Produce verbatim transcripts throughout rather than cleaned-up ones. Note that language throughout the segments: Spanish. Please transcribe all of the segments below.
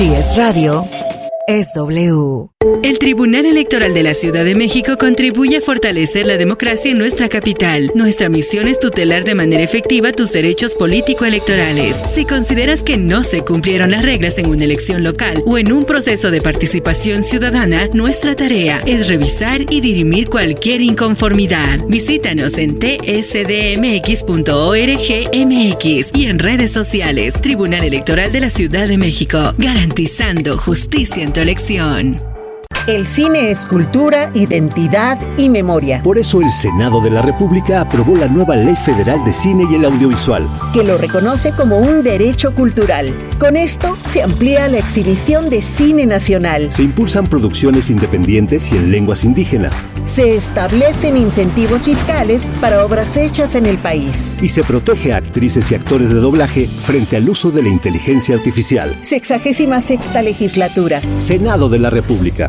Si es radio, es W. El Tribunal Electoral de la Ciudad de México contribuye a fortalecer la democracia en nuestra capital. Nuestra misión es tutelar de manera efectiva tus derechos político-electorales. Si consideras que no se cumplieron las reglas en una elección local o en un proceso de participación ciudadana, nuestra tarea es revisar y dirimir cualquier inconformidad. Visítanos en t s d m x punto org m x y en redes sociales. Tribunal Electoral de la Ciudad de México, garantizando justicia en tu elección. El cine es cultura, identidad y memoria. Por eso el Senado de la República aprobó la nueva Ley Federal de Cine y el Audiovisual, que lo reconoce como un derecho cultural. Con esto se amplía la exhibición de cine nacional. Se impulsan producciones independientes y en lenguas indígenas. Se establecen incentivos fiscales para obras hechas en el país. Y se protege a actrices y actores de doblaje frente al uso de la inteligencia artificial. Sexagésima sexta legislatura. Senado de la República.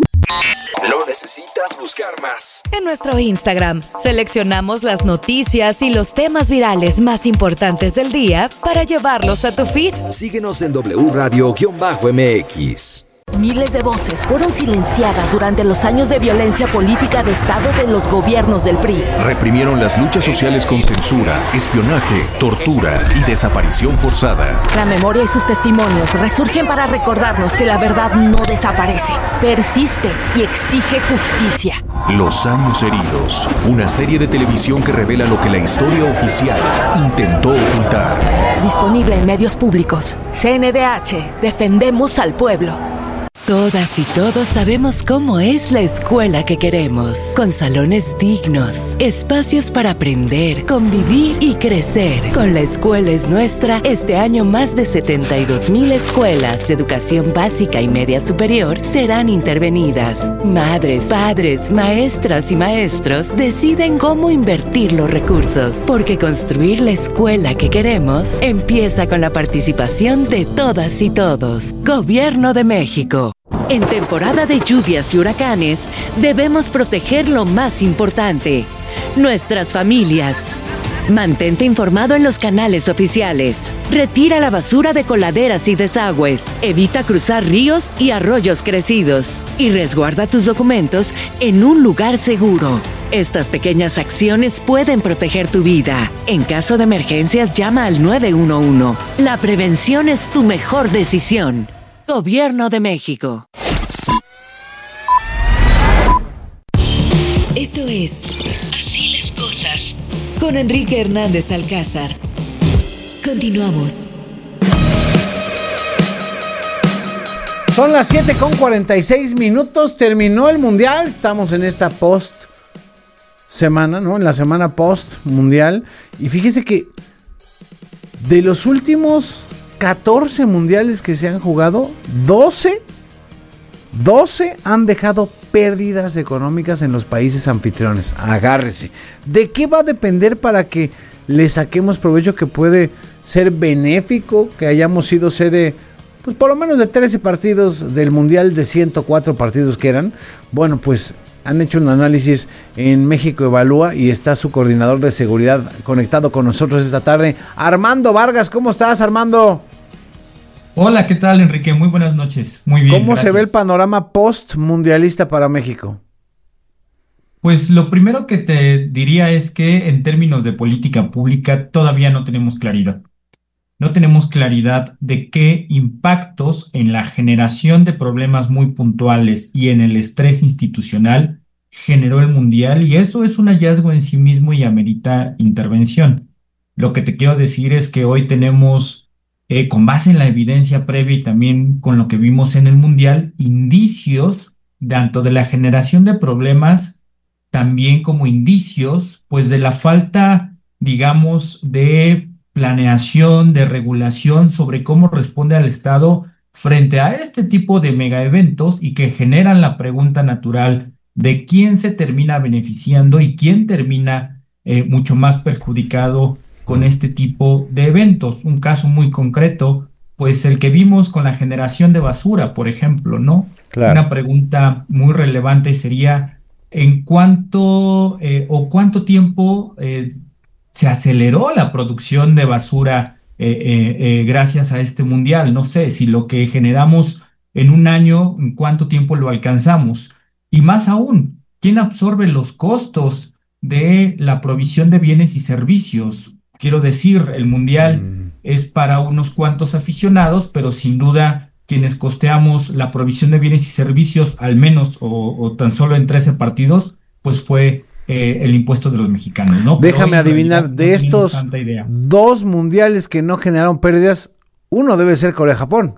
No necesitas buscar más. En nuestro Instagram seleccionamos las noticias y los temas virales más importantes del día para llevarlos a tu feed. Síguenos en W Radio M X. Miles de voces fueron silenciadas durante los años de violencia política de Estado de los gobiernos del P R I. Reprimieron las luchas sociales con censura, espionaje, tortura y desaparición forzada. La memoria y sus testimonios resurgen para recordarnos que la verdad no desaparece, persiste y exige justicia. Los años heridos, una serie de televisión que revela lo que la historia oficial intentó ocultar. Disponible en medios públicos. C N D H, defendemos al pueblo. Todas y todos sabemos cómo es la escuela que queremos, con salones dignos, espacios para aprender, convivir y crecer. Con La Escuela es Nuestra, este año más de setenta y dos mil escuelas de educación básica y media superior serán intervenidas. Madres, padres, maestras y maestros deciden cómo invertir los recursos, porque construir la escuela que queremos empieza con la participación de todas y todos. Gobierno de México. En temporada de lluvias y huracanes, debemos proteger lo más importante, nuestras familias. Mantente informado en los canales oficiales. Retira la basura de coladeras y desagües. Evita cruzar ríos y arroyos crecidos. Y resguarda tus documentos en un lugar seguro. Estas pequeñas acciones pueden proteger tu vida. En caso de emergencias, llama al nueve uno uno. La prevención es tu mejor decisión. Gobierno de México. Esto es Así las cosas con Enrique Hernández Alcázar. Continuamos. Son las siete con cuarenta y seis minutos. Terminó el mundial. Estamos en esta post semana, ¿no? En la semana post mundial. Y fíjese que de los últimos catorce mundiales que se han jugado, doce, doce han dejado pérdidas económicas en los países anfitriones. Agárrese. ¿De qué va a depender para que le saquemos provecho, que puede ser benéfico que hayamos sido sede, pues por lo menos de trece partidos del mundial de ciento cuatro partidos que eran? Bueno, pues han hecho un análisis en México Evalúa y está su coordinador de seguridad conectado con nosotros esta tarde, Armando Vargas. ¿Cómo estás, Armando? Hola, ¿qué tal, Enrique? Muy buenas noches. Muy bien, ¿Cómo gracias. se ve el panorama post-mundialista para México? Pues lo primero que te diría es que en términos de política pública todavía no tenemos claridad. No tenemos claridad de qué impactos en la generación de problemas muy puntuales y en el estrés institucional generó el Mundial, y eso es un hallazgo en sí mismo y amerita intervención. Lo que te quiero decir es que hoy tenemos, eh, con base en la evidencia previa y también con lo que vimos en el Mundial, indicios tanto de la generación de problemas, también como indicios, pues, de la falta, digamos, de planeación, de regulación sobre cómo responde al Estado frente a este tipo de megaeventos, y que generan la pregunta natural de quién se termina beneficiando y quién termina eh, mucho más perjudicado con este tipo de eventos. Un caso muy concreto, pues el que vimos con la generación de basura, por ejemplo, ¿no? Claro. Una pregunta muy relevante sería en cuánto eh, o cuánto tiempo eh, se aceleró la producción de basura eh, eh, eh, gracias a este mundial. No sé si lo que generamos en un año, en cuánto tiempo lo alcanzamos. Y más aún, ¿quién absorbe los costos de la provisión de bienes y servicios? Quiero decir, el mundial mm. es para unos cuantos aficionados, pero sin duda quienes costeamos la provisión de bienes y servicios, al menos o, o tan solo en trece partidos, pues fue eh, el impuesto de los mexicanos, ¿no? Déjame adivinar, de no estos dos mundiales que no generaron pérdidas, uno debe ser Corea-Japón.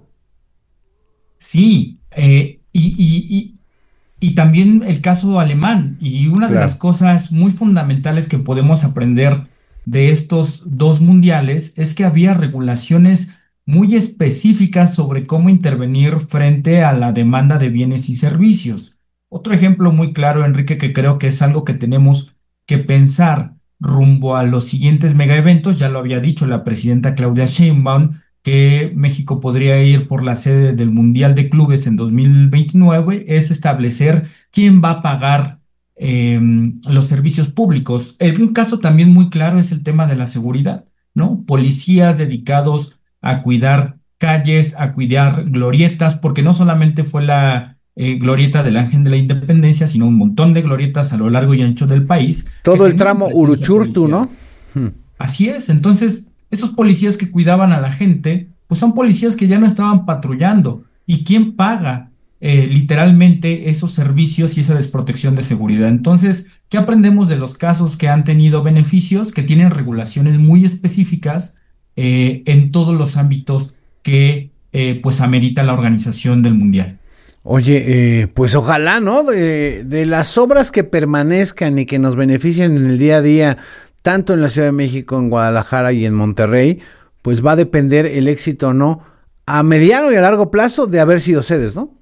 Sí, eh, y, y, y, y también el caso alemán. Y una claro. de las cosas muy fundamentales que podemos aprender de estos dos mundiales es que había regulaciones muy específicas sobre cómo intervenir frente a la demanda de bienes y servicios. Otro ejemplo muy claro, Enrique, que creo que es algo que tenemos que pensar rumbo a los siguientes megaeventos, ya lo había dicho la presidenta Claudia Sheinbaum, que México podría ir por la sede del Mundial de Clubes en dos mil veintinueve, es establecer quién va a pagar eh, los servicios públicos. Un caso también muy claro es el tema de la seguridad, ¿no? Policías dedicados a cuidar calles, a cuidar glorietas, porque no solamente fue la eh, glorieta del Ángel de la Independencia, sino un montón de glorietas a lo largo y ancho del país. Todo el tramo Uruchurtu, ¿no? Hmm. Así es, entonces esos policías que cuidaban a la gente, pues son policías que ya no estaban patrullando. ¿Y quién paga eh, literalmente esos servicios y esa desprotección de seguridad? Entonces, ¿qué aprendemos de los casos que han tenido beneficios, que tienen regulaciones muy específicas eh, en todos los ámbitos que eh, pues amerita la organización del Mundial? Oye, eh, pues ojalá, ¿no? De, de las obras que permanezcan y que nos beneficien en el día a día, tanto en la Ciudad de México, en Guadalajara y en Monterrey, pues va a depender el éxito o no, a mediano y a largo plazo, de haber sido sedes, ¿no?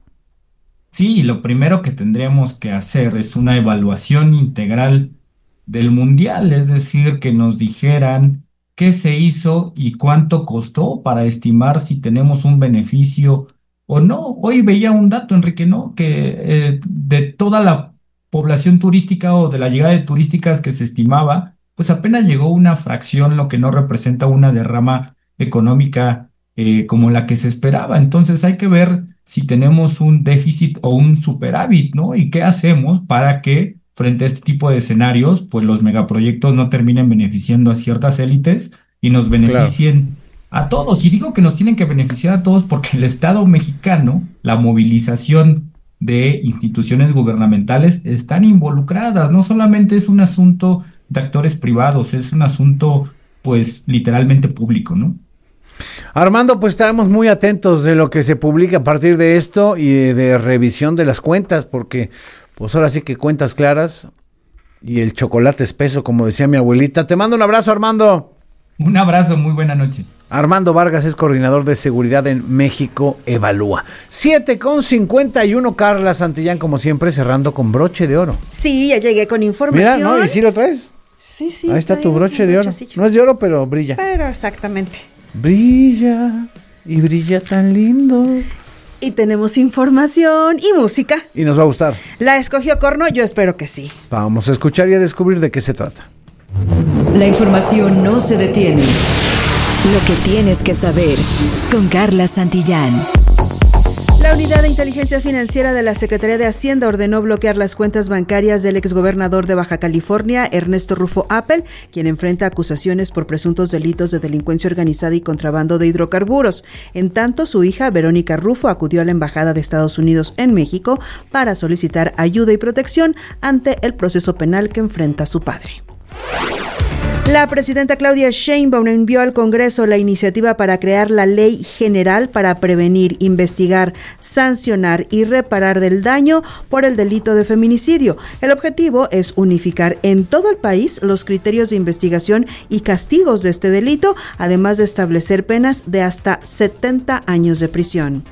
Sí, lo primero que tendríamos que hacer es una evaluación integral del Mundial, es decir, que nos dijeran qué se hizo y cuánto costó para estimar si tenemos un beneficio o no. Hoy veía un dato, Enrique, ¿no? Que eh, de toda la población turística o de la llegada de turísticas que se estimaba, pues apenas llegó una fracción, lo que no representa una derrama económica eh, como la que se esperaba. Entonces hay que ver si tenemos un déficit o un superávit, ¿no? Y qué hacemos para que frente a este tipo de escenarios, pues los megaproyectos no terminen beneficiando a ciertas élites y nos beneficien claro. a todos. Y digo que nos tienen que beneficiar a todos porque el Estado mexicano, la movilización de instituciones gubernamentales están involucradas. No solamente es un asunto de actores privados, es un asunto pues literalmente público, ¿no? Armando, pues estaremos muy atentos de lo que se publica a partir de esto y de, de revisión de las cuentas, porque pues ahora sí que cuentas claras y el chocolate espeso, como decía mi abuelita. Te mando un abrazo, Armando. Un abrazo, muy buena noche. Armando Vargas es coordinador de seguridad en México Evalúa. siete con cincuenta y uno, Carla Santillán, como siempre, cerrando con broche de oro. Sí, ya llegué con información. Mira, ¿no? ¿Y si lo traes? Sí, sí. Ahí está tu broche de oro. No es de oro, pero brilla. Pero exactamente. Brilla y brilla tan lindo. Y tenemos información y música. Y nos va a gustar. ¿La escogió Corno? Yo espero que sí. Vamos a escuchar y a descubrir de qué se trata. La información no se detiene. Lo que tienes que saber con Carla Santillán. La Unidad de Inteligencia Financiera de la Secretaría de Hacienda ordenó bloquear las cuentas bancarias del exgobernador de Baja California, Ernesto Rufo Appel, quien enfrenta acusaciones por presuntos delitos de delincuencia organizada y contrabando de hidrocarburos. En tanto, su hija, Verónica Rufo, acudió a la Embajada de Estados Unidos en México para solicitar ayuda y protección ante el proceso penal que enfrenta su padre. La presidenta Claudia Sheinbaum envió al Congreso la iniciativa para crear la Ley General para prevenir, investigar, sancionar y reparar del daño por el delito de feminicidio. El objetivo es unificar en todo el país los criterios de investigación y castigos de este delito, además de establecer penas de hasta setenta años de prisión.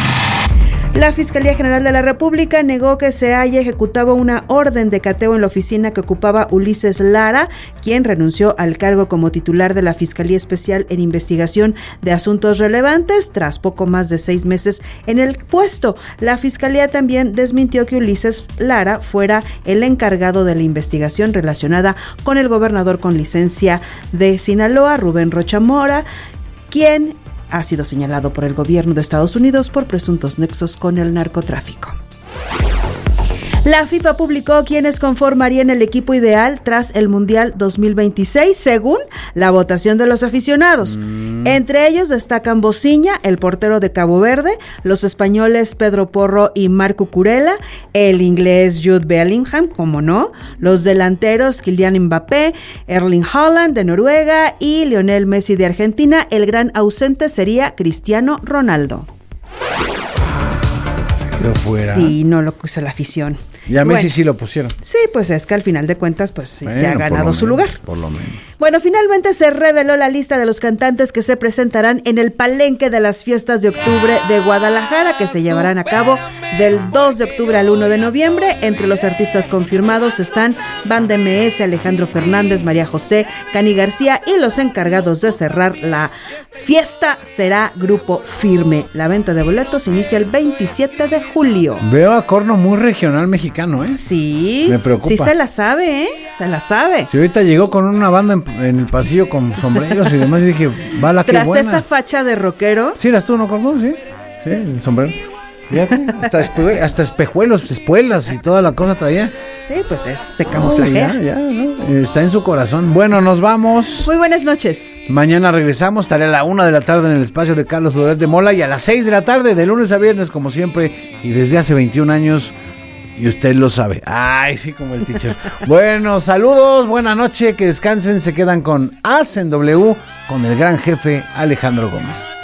La Fiscalía General de la República negó que se haya ejecutado una orden de cateo en la oficina que ocupaba Ulises Lara, quien renunció al cargo como titular de la Fiscalía Especial en Investigación de Asuntos Relevantes tras poco más de seis meses en el puesto. La Fiscalía también desmintió que Ulises Lara fuera el encargado de la investigación relacionada con el gobernador con licencia de Sinaloa, Rubén Rocha Mora, quien ha sido señalado por el gobierno de Estados Unidos por presuntos nexos con el narcotráfico. La FIFA publicó quienes conformarían el equipo ideal tras el Mundial dos mil veintiséis, según la votación de los aficionados. Mm. Entre ellos destacan Bociña, el portero de Cabo Verde, los españoles Pedro Porro y Marco Curella, el inglés Jude Bellingham, como no, los delanteros Kylian Mbappé, Erling Haaland de Noruega y Lionel Messi de Argentina. El gran ausente sería Cristiano Ronaldo. Se quedó fuera. Sí, no lo puso la afición. Y a Messi bueno, sí lo pusieron. Sí, pues es que al final de cuentas pues bueno, se ha ganado su menos, lugar. Por lo menos. Bueno, finalmente se reveló la lista de los cantantes que se presentarán en el Palenque de las Fiestas de Octubre de Guadalajara, que se llevarán a cabo del dos de octubre al uno de noviembre. Entre los artistas confirmados están Banda M S, Alejandro Fernández, María José, Cani García, y los encargados de cerrar la fiesta será Grupo Firme. La venta de boletos inicia el veintisiete de julio. Veo a corno muy regional mexicano, ¿eh? Sí. Me preocupa. Sí se la sabe, ¿eh? Se la sabe. Si ahorita llegó con una banda en, en el pasillo con sombreros y demás, yo dije, va la que buena. Tras esa facha de rockero. ¿Sí eras tú, no, corno? Sí. Sí, el sombrero. Fíjate, hasta, espe- hasta espejuelos, espuelas y toda la cosa traía. Sí, pues es, se camuflajea. Oh, ya, ya, ¿no? Está en su corazón. Bueno, nos vamos. Muy buenas noches. Mañana regresamos, estaré a la una de la tarde en el espacio de Carlos Loret de Mola y a las seis de la tarde, de lunes a viernes, como siempre, y desde hace veintiún años, y usted lo sabe. Ay, sí, como el teacher. Bueno, saludos, buena noche, que descansen, se quedan con As en W, con el gran jefe Alejandro Gómez.